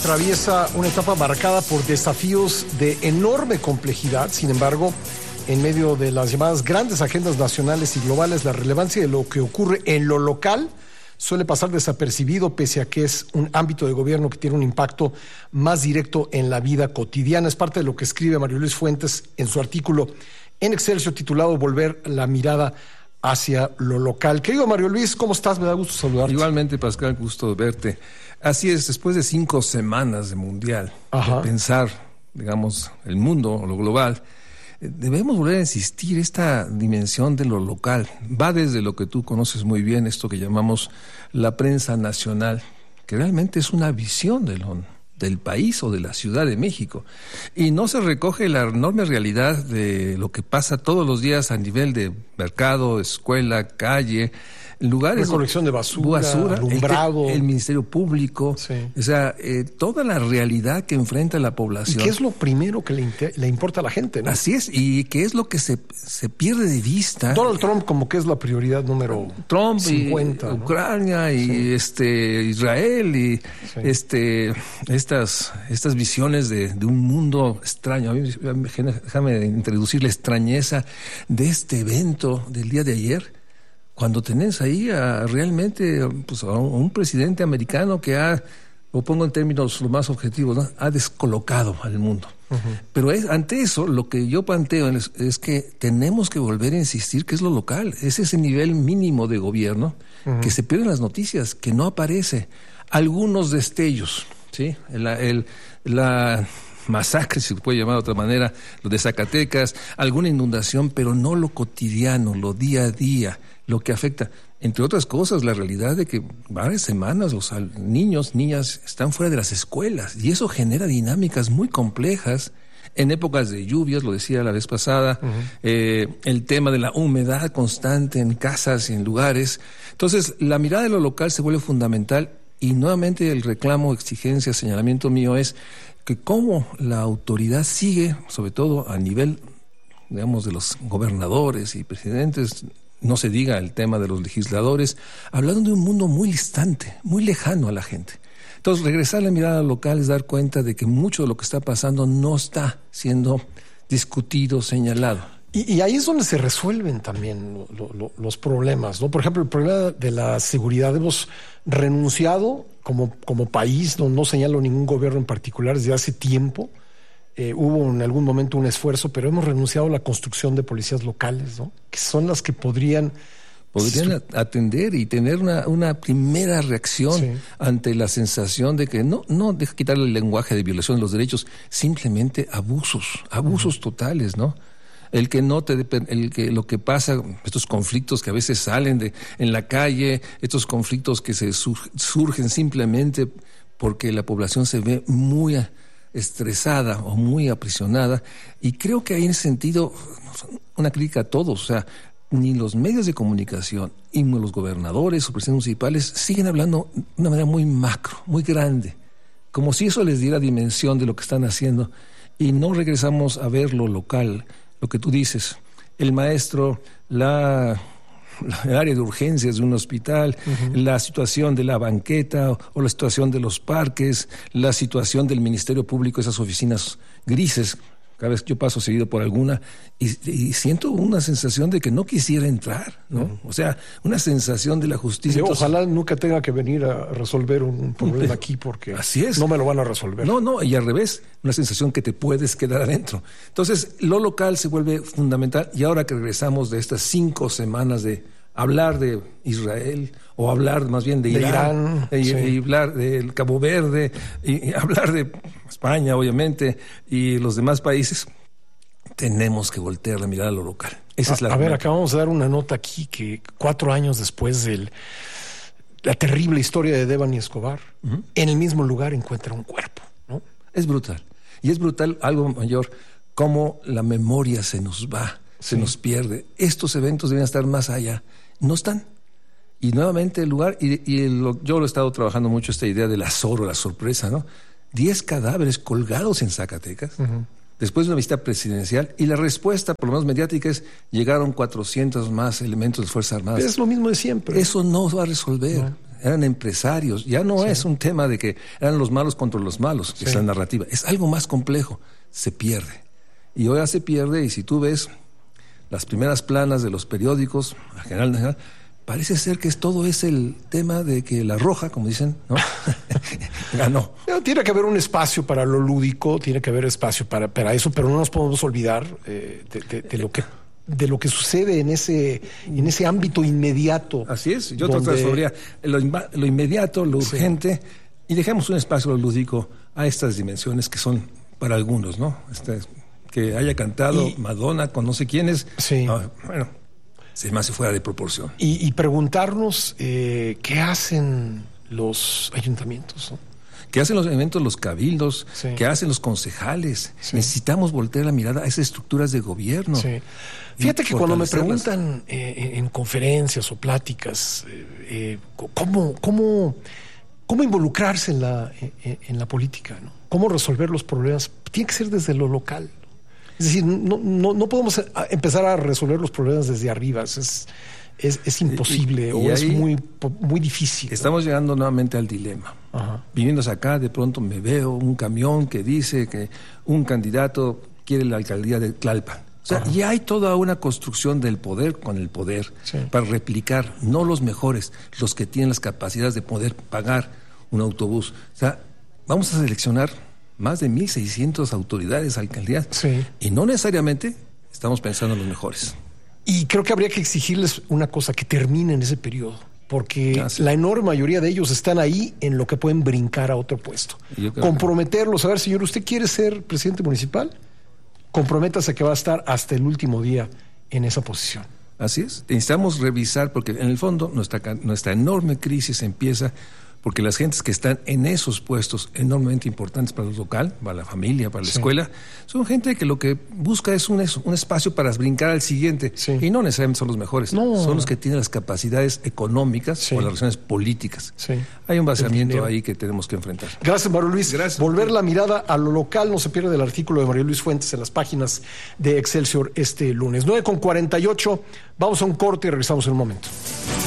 Atraviesa una etapa marcada por desafíos de enorme complejidad. Sin embargo, en medio de las llamadas grandes agendas nacionales y globales, la relevancia de lo que ocurre en lo local suele pasar desapercibido, pese a que es un ámbito de gobierno que tiene un impacto más directo en la vida cotidiana. Es parte de lo que escribe Mario Luis Fuentes en su artículo en Excelsior titulado Volver la mirada hacia lo local. Querido Mario Luis, ¿cómo estás? Me da gusto saludarte. Igualmente, Pascal, gusto verte. Así es, después de 5 semanas de mundial, de pensar, digamos, el mundo o lo global, debemos volver a insistir esta dimensión de lo local. Va desde lo que tú conoces muy bien, esto que llamamos la prensa nacional, que realmente es una visión del país o de la Ciudad de México. Y no se recoge la enorme realidad de lo que pasa todos los días a nivel de mercado, escuela, calle, lugares... Recolección de basura, alumbrado. El Ministerio Público, sí. O sea, toda la realidad que enfrenta la población. ¿Y qué es lo primero que le importa a la gente, no? Así es, y qué es lo que se pierde de vista. Donald Trump como que es la prioridad número 50. Y ¿no? Ucrania y Israel y sí. Estas visiones de un mundo extraño. A mí, déjame introducir la extrañeza de este evento del día de ayer, cuando tenés ahí realmente pues, a un presidente americano que lo pongo en términos lo más objetivos, ¿no? Ha descolocado al mundo. Uh-huh. Pero ante eso, lo que yo planteo es que tenemos que volver a insistir que es lo local, es ese nivel mínimo de gobierno, uh-huh, que se pierde en las noticias, que no aparece. Algunos destellos, ¿sí? La masacre, si se puede llamar de otra manera, lo de Zacatecas, alguna inundación, pero no lo cotidiano, lo día a día, lo que afecta, entre otras cosas, la realidad de que varias semanas los niños, niñas están fuera de las escuelas y eso genera dinámicas muy complejas en épocas de lluvias, lo decía la vez pasada, uh-huh, el tema de la humedad constante en casas y en lugares. Entonces, la mirada de lo local se vuelve fundamental y nuevamente el reclamo, exigencia, señalamiento mío es que cómo la autoridad sigue, sobre todo a nivel, digamos, de los gobernadores y presidentes, no se diga el tema de los legisladores, hablando de un mundo muy distante, muy lejano a la gente. Entonces, regresar la mirada local es dar cuenta de que mucho de lo que está pasando no está siendo discutido, señalado. Y ahí es donde se resuelven también los problemas, ¿no? Por ejemplo, el problema de la seguridad. Hemos renunciado como país, no señalo ningún gobierno en particular desde hace tiempo. Hubo en algún momento un esfuerzo, pero hemos renunciado a la construcción de policías locales, ¿no? Que son las que podrían atender y tener una primera reacción, sí, ante la sensación de que no deja quitarle el lenguaje de violación de los derechos, simplemente abusos uh-huh, totales, ¿no? El que lo que pasa, estos conflictos que a veces salen en la calle, estos conflictos que se surgen simplemente porque la población se ve muy estresada o muy aprisionada, y creo que hay en ese sentido una crítica a todos, o sea, ni los medios de comunicación, ni los gobernadores o presidentes municipales siguen hablando de una manera muy macro, muy grande, como si eso les diera dimensión de lo que están haciendo, y no regresamos a ver lo local, lo que tú dices, el maestro, el área de urgencias de un hospital, uh-huh, la situación de la banqueta o la situación de los parques, la situación del Ministerio Público, esas oficinas grises. Cada vez que yo paso seguido por alguna y siento una sensación de que no quisiera entrar, ¿no? Uh-huh. O sea, una sensación de la justicia. Sí, entonces, ojalá nunca tenga que venir a resolver un problema aquí porque así es, no me lo van a resolver. No, y al revés, una sensación que te puedes quedar adentro. Entonces, lo local se vuelve fundamental, y ahora que regresamos de estas 5 semanas de hablar de Israel, o hablar más bien de Irán, sí, y hablar del Cabo Verde, y hablar de España, obviamente, y los demás países, tenemos que voltear la mirada a lo local. Esa es la ver, acabamos de dar una nota aquí que 4 años después de la terrible historia de Devani Escobar, uh-huh, en el mismo lugar encuentra un cuerpo, ¿no? Es brutal. Y es brutal, algo mayor, cómo la memoria se nos va, se nos pierde. Estos eventos deben estar más allá. No están. Y nuevamente el lugar, yo lo he estado trabajando mucho, esta idea del azoro, la sorpresa, ¿no? 10 cadáveres colgados en Zacatecas, uh-huh, después de una visita presidencial, y la respuesta, por lo menos mediática, es llegaron 400 más elementos de Fuerzas Armadas. Pero es lo mismo de siempre. Eso no va a resolver. No. eran empresarios. Ya no es un tema de que eran los malos contra los malos, que es la narrativa. Es algo más complejo. Se pierde. Y hoy ya se pierde, y si tú ves las primeras planas de los periódicos, en general, parece ser que todo es el tema de que la Roja, como dicen, ¿no? ganó. Tiene que haber un espacio para lo lúdico, tiene que haber espacio para eso, pero no nos podemos olvidar de lo que sucede en ese ámbito inmediato. Así es, yo trataría lo inmediato, lo urgente, y dejemos un espacio lúdico a estas dimensiones que son para algunos, ¿no? Que haya cantado Madonna con no sé quiénes, bueno, se me hace fuera de proporción. Y preguntarnos qué hacen los ayuntamientos, ¿no? ¿Qué hacen los eventos, los cabildos? ¿Qué hacen los concejales? Necesitamos voltear la mirada a esas estructuras de gobierno. Fíjate que cuando me preguntan en conferencias o pláticas cómo involucrarse en la política, ¿no? Cómo resolver los problemas, tiene que ser desde lo local. Es decir, no podemos empezar a resolver los problemas desde arriba. Es imposible es muy difícil. Estamos llegando nuevamente al dilema. Viniendo acá, de pronto me veo un camión que dice que un candidato quiere la alcaldía de Tlalpan. O sea, ya hay toda una construcción del poder con el poder para replicar, no los mejores, los que tienen las capacidades de poder pagar un autobús. O sea, vamos a seleccionar más de 1,600 autoridades, alcaldías, y no necesariamente estamos pensando en los mejores. Y creo que habría que exigirles una cosa, que terminen ese periodo, porque la enorme mayoría de ellos están ahí en lo que pueden brincar a otro puesto. Comprometerlos, a ver, señor, ¿usted quiere ser presidente municipal? Comprométase que va a estar hasta el último día en esa posición. Así es, necesitamos revisar, porque en el fondo nuestra enorme crisis empieza porque las gentes que están en esos puestos enormemente importantes para el local, para la familia, para la escuela, son gente que lo que busca es un espacio para brincar al siguiente, y no necesariamente son los mejores, son los que tienen las capacidades económicas o las relaciones políticas. Hay un vaciamiento ahí que tenemos que enfrentar. Gracias, Mario Luis. Volver la mirada a lo local, no se pierde el artículo de Mario Luis Fuentes en las páginas de Excelsior este lunes. 9:48, vamos a un corte y regresamos en un momento.